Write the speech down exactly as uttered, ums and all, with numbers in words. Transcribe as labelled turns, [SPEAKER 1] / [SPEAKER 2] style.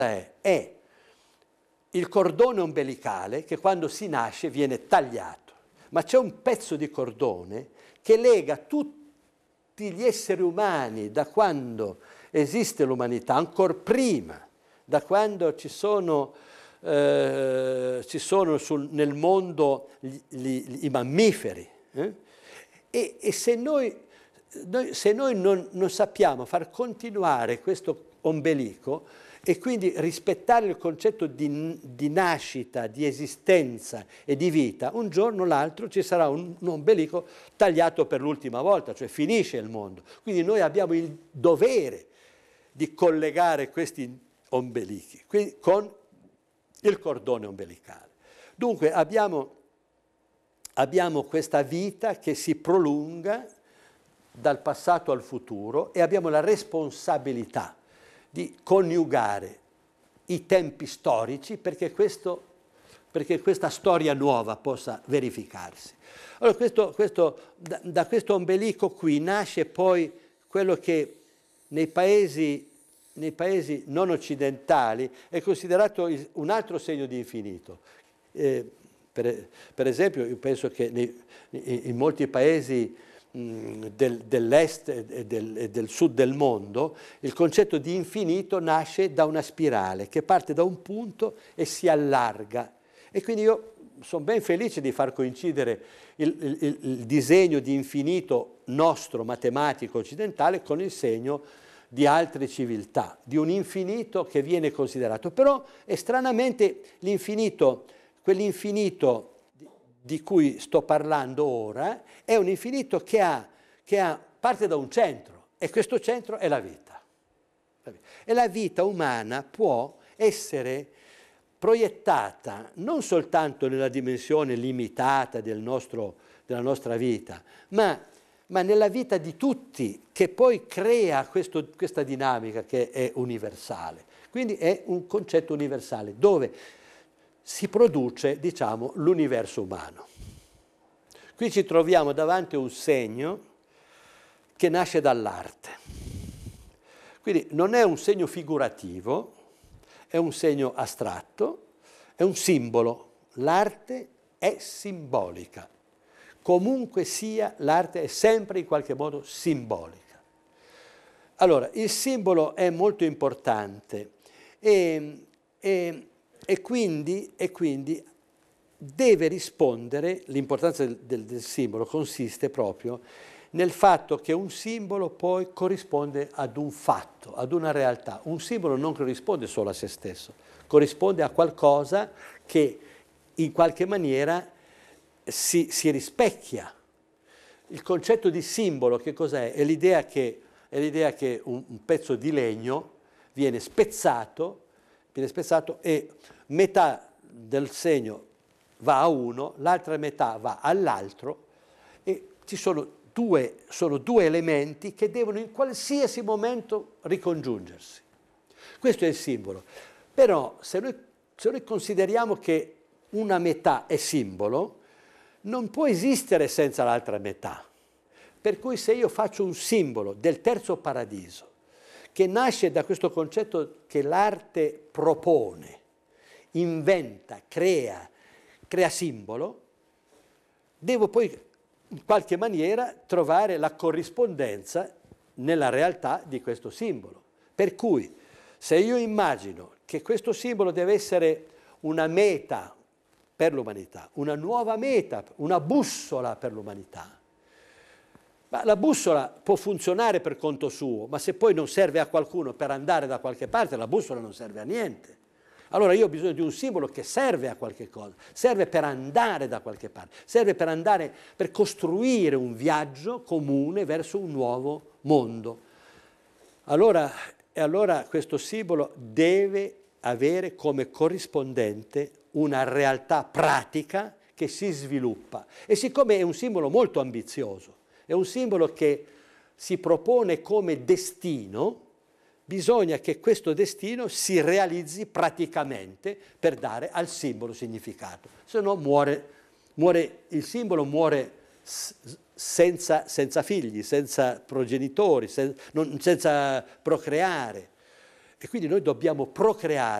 [SPEAKER 1] è? È il cordone ombelicale che quando si nasce viene tagliato, ma c'è un pezzo di cordone che lega tutti gli esseri umani da quando esiste l'umanità, ancora prima, da quando ci sono, eh, ci sono sul, nel mondo gli, gli, i mammiferi. Eh? E, e se noi, noi, se noi non, non sappiamo far continuare questo ombelico, e quindi rispettare il concetto di, di nascita, di esistenza e di vita, un giorno o l'altro ci sarà un, un ombelico tagliato per l'ultima volta, cioè finisce il mondo. Quindi noi abbiamo il dovere di collegare questi ombelichi quindi, con il cordone ombelicale. Dunque abbiamo, abbiamo questa vita che si prolunga dal passato al futuro e abbiamo la responsabilità di coniugare i tempi storici perché, questo, perché questa storia nuova possa verificarsi. Allora, questo, questo, da, da questo ombelico qui nasce poi quello che nei paesi, nei paesi non occidentali è considerato il, un altro segno di infinito. Eh, per, per esempio, io penso che nei, in molti paesi Del, dell'est e del, e del sud del mondo, il concetto di infinito nasce da una spirale che parte da un punto e si allarga. E quindi io sono ben felice di far coincidere il, il, il disegno di infinito nostro, matematico, occidentale, con il segno di altre civiltà, di un infinito che viene considerato. Però, e stranamente, l'infinito, quell'infinito di cui sto parlando ora, è un infinito che, ha, che ha, parte da un centro, e questo centro è la vita. E la vita umana può essere proiettata non soltanto nella dimensione limitata del nostro, della nostra vita, ma, ma nella vita di tutti, che poi crea questo, questa dinamica che è universale. Quindi è un concetto universale, dove si produce, diciamo, l'universo umano. Qui ci troviamo davanti a un segno che nasce dall'arte. Quindi non è un segno figurativo, è un segno astratto, è un simbolo. L'arte è simbolica. Comunque sia, l'arte è sempre in qualche modo simbolica. Allora, il simbolo è molto importante e, e E quindi, e quindi deve rispondere, l'importanza del, del, del simbolo consiste proprio nel fatto che un simbolo poi corrisponde ad un fatto, ad una realtà. Un simbolo non corrisponde solo a se stesso, corrisponde a qualcosa che in qualche maniera si, si rispecchia. Il concetto di simbolo che cos'è? È l'idea che, è l'idea che un, un pezzo di legno viene spezzato, viene spezzato e metà del segno va a uno, l'altra metà va all'altro e ci sono due, sono due elementi che devono in qualsiasi momento ricongiungersi. Questo è il simbolo. Però se noi, se noi consideriamo che una metà è simbolo, non può esistere senza l'altra metà. Per cui se io faccio un simbolo del terzo paradiso, che nasce da questo concetto che l'arte propone, inventa, crea, crea simbolo, devo poi in qualche maniera trovare la corrispondenza nella realtà di questo simbolo. Per cui se io immagino che questo simbolo deve essere una meta per l'umanità, una nuova meta, una bussola per l'umanità, ma la bussola può funzionare per conto suo, ma se poi non serve a qualcuno per andare da qualche parte, la bussola non serve a niente. Allora io ho bisogno di un simbolo che serve a qualche cosa, serve per andare da qualche parte, serve per andare, per costruire un viaggio comune verso un nuovo mondo. Allora, e allora questo simbolo deve avere come corrispondente una realtà pratica che si sviluppa. E siccome è un simbolo molto ambizioso, è un simbolo che si propone come destino, bisogna che questo destino si realizzi praticamente per dare al simbolo significato. Se no muore, muore, il simbolo muore senza, senza figli, senza progenitori, sen, non, senza procreare. E quindi noi dobbiamo procreare